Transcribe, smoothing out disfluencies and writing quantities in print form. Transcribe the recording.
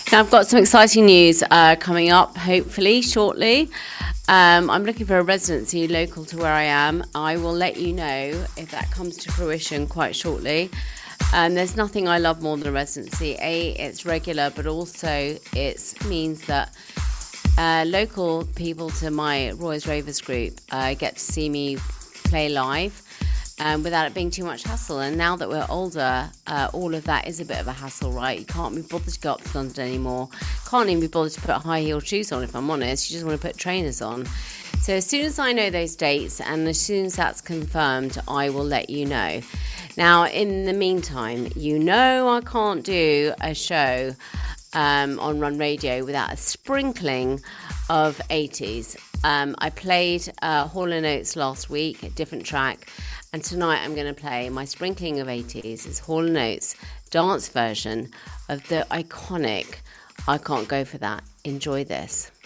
Now, I've got some exciting news coming up, hopefully, shortly. I'm looking for a residency local to where I am. I will let you know if that comes to fruition quite shortly. There's nothing I love more than a residency. It's regular, but also it means that local people to my Roy's Ravers group get to see me play live. Without it being too much hassle. And now that we're older, all of that is a bit of a hassle, right? You can't be bothered to go up to London anymore. Can't even be bothered to put high-heeled shoes on, if I'm honest. You just want to put trainers on. So as soon as I know those dates and as soon as that's confirmed, I will let you know. Now, in the meantime, you know I can't do a show on Run Radio without a sprinkling of 80s. I played Hall & Oates last week, a different track. And tonight I'm going to play my sprinkling of 80s. It's Hall & Oates dance version of the iconic I Can't Go For That. Enjoy this.